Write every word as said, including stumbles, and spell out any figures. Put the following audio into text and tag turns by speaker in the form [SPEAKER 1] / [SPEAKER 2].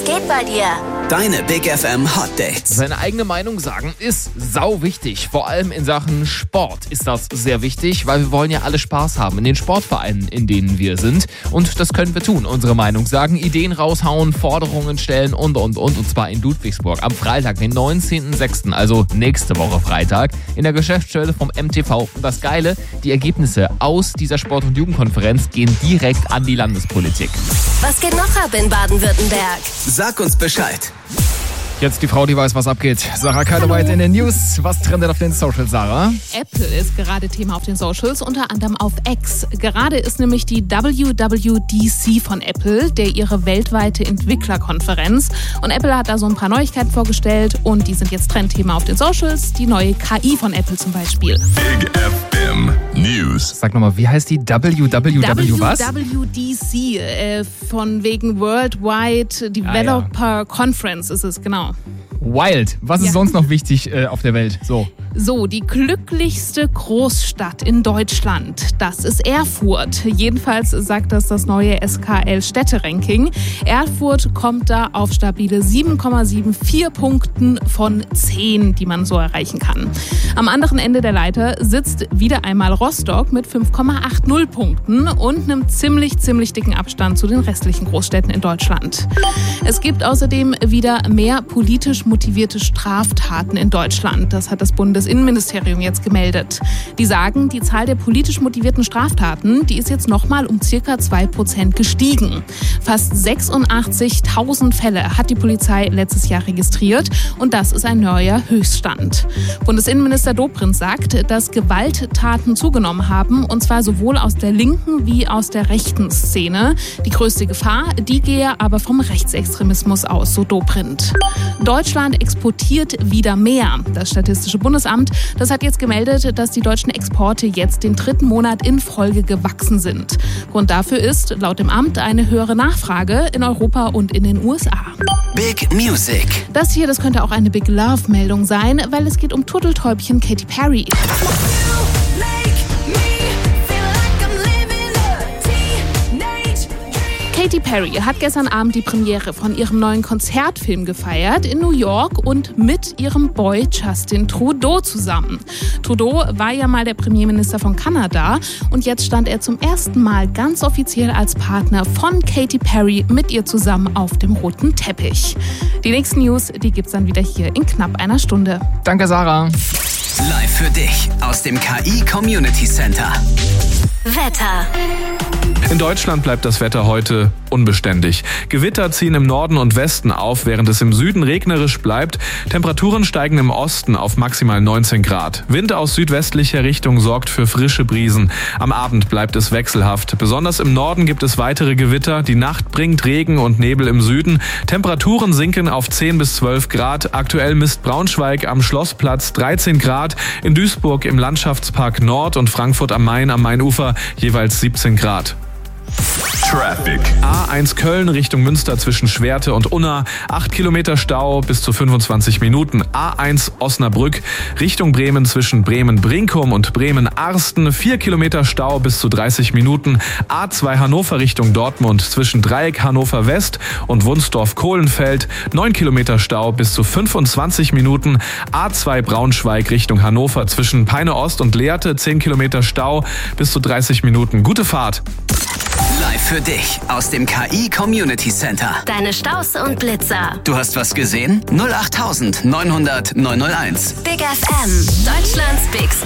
[SPEAKER 1] geht bei dir?
[SPEAKER 2] Deine Big F M Hot Dates.
[SPEAKER 3] Seine eigene Meinung sagen ist sau wichtig. Vor allem in Sachen Sport ist das sehr wichtig, weil wir wollen ja alle Spaß haben in den Sportvereinen, in denen wir sind. Und das können wir tun. Unsere Meinung sagen, Ideen raushauen, Forderungen stellen und, und, und. Und zwar in Ludwigsburg am Freitag, den neunzehnten sechsten, also nächste Woche Freitag, in der Geschäftsstelle vom M T V. Und das Geile, die Ergebnisse aus dieser Sport- und Jugendkonferenz gehen direkt an die Landespolitik.
[SPEAKER 1] Was geht noch ab in Baden-Württemberg?
[SPEAKER 2] Sag uns Bescheid.
[SPEAKER 3] Jetzt die Frau, die weiß, was abgeht. Sarah Kalteweit in den News. Was trendet auf den Socials, Sarah?
[SPEAKER 4] Apple ist gerade Thema auf den Socials, unter anderem auf X. Gerade ist nämlich die W W D C von Apple, der ihre weltweite Entwicklerkonferenz. Und Apple hat da so ein paar Neuigkeiten vorgestellt und die sind jetzt Trendthema auf den Socials. Die neue K I von Apple zum Beispiel.
[SPEAKER 5] Big F M News.
[SPEAKER 3] Sag nochmal, wie heißt die W W W was?
[SPEAKER 4] W W D C, äh, von wegen Worldwide Developer
[SPEAKER 3] Ah, ja.
[SPEAKER 4] Conference ist es, genau.
[SPEAKER 3] Wild. Was ist
[SPEAKER 4] Ja.
[SPEAKER 3] sonst noch wichtig äh, auf der Welt? So.
[SPEAKER 4] So, die glücklichste Großstadt in Deutschland, das ist Erfurt. Jedenfalls sagt das das neue S K L-Städte-Ranking. Erfurt kommt da auf stabile sieben Komma vierundsiebzig Punkten von zehn, die man so erreichen kann. Am anderen Ende der Leiter sitzt wieder einmal Rostock mit fünf Komma achtzig Punkten und einem ziemlich, ziemlich dicken Abstand zu den restlichen Großstädten in Deutschland. Es gibt außerdem wieder mehr politisch motivierte Straftaten in Deutschland. Das hat das Bundesinnenministerium jetzt gemeldet. Die sagen, die Zahl der politisch motivierten Straftaten, die ist jetzt nochmal um circa zwei Prozent gestiegen. Fast sechsundachtzigtausend Fälle hat die Polizei letztes Jahr registriert und das ist ein neuer Höchststand. Bundesinnenminister Dobrindt sagt, dass Gewalttaten zugenommen haben und zwar sowohl aus der linken wie aus der rechten Szene. Die größte Gefahr, die gehe aber vom Rechtsextremismus aus, so Dobrindt. Deutschland exportiert wieder mehr. Das Statistische Bundesamt, das hat jetzt gemeldet, dass die deutschen Exporte jetzt den dritten Monat in Folge gewachsen sind. Grund dafür ist laut dem Amt eine höhere Nachfrage in Europa und in den U S A.
[SPEAKER 2] Big Music.
[SPEAKER 4] Das hier, das könnte auch eine Big Love-Meldung sein, weil es geht um Turteltäubchen Katy Perry. Katy Perry hat gestern Abend die Premiere von ihrem neuen Konzertfilm gefeiert in New York und mit ihrem Boy Justin Trudeau zusammen. Trudeau war ja mal der Premierminister von Kanada und jetzt stand er zum ersten Mal ganz offiziell als Partner von Katy Perry mit ihr zusammen auf dem roten Teppich. Die nächsten News, die gibt's dann wieder hier in knapp einer Stunde.
[SPEAKER 3] Danke, Sarah.
[SPEAKER 2] Live für dich aus dem K I Community Center.
[SPEAKER 1] Wetter.
[SPEAKER 5] In Deutschland bleibt das Wetter heute unbeständig. Gewitter ziehen im Norden und Westen auf, während es im Süden regnerisch bleibt. Temperaturen steigen im Osten auf maximal neunzehn Grad. Wind aus südwestlicher Richtung sorgt für frische Brisen. Am Abend bleibt es wechselhaft. Besonders im Norden gibt es weitere Gewitter. Die Nacht bringt Regen und Nebel im Süden. Temperaturen sinken auf zehn bis zwölf Grad. Aktuell misst Braunschweig am Schlossplatz dreizehn Grad. In Duisburg im Landschaftspark Nord und Frankfurt am Main am Mainufer jeweils siebzehn Grad. Traffic. A eins Köln Richtung Münster zwischen Schwerte und Unna. acht Kilometer Stau bis zu fünfundzwanzig Minuten. A eins Osnabrück Richtung Bremen zwischen Bremen-Brinkum und Bremen-Arsten. vier Kilometer Stau bis zu dreißig Minuten. A zwei Hannover Richtung Dortmund zwischen Dreieck Hannover West und Wunsdorf-Kohlenfeld. neun Kilometer Stau bis zu fünfundzwanzig Minuten. A zwei Braunschweig Richtung Hannover zwischen Peine Ost und Lehrte. zehn Kilometer Stau bis zu dreißig Minuten. Gute Fahrt.
[SPEAKER 2] Live für dich aus dem K I Community Center.
[SPEAKER 1] Deine Staus und Blitzer.
[SPEAKER 2] Du hast was gesehen? null acht neunhundert neunhundert neunhunderteins.
[SPEAKER 1] Big F M. Deutschlands Big